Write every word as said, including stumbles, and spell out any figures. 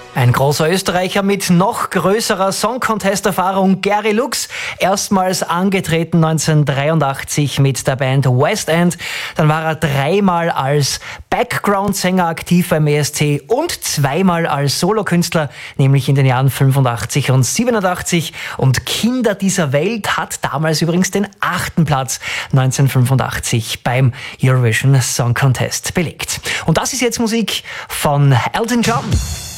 Ein großer Österreicher mit noch größerer Song-Contest-Erfahrung, Gary Lux, erstmals angetreten neunzehnhundertdreiundachtzig mit der Band West End. Dann war er dreimal als Background-Sänger aktiv beim E S C und zweimal als Solokünstler, nämlich in den Jahren fünfundachtzig und siebenundachtzig. Und Kinder dieser Welt hat damals übrigens den achten Platz neunzehnhundertfünfundachtzig beim Eurovision Song Contest belegt. Und das ist jetzt Musik von Elton John.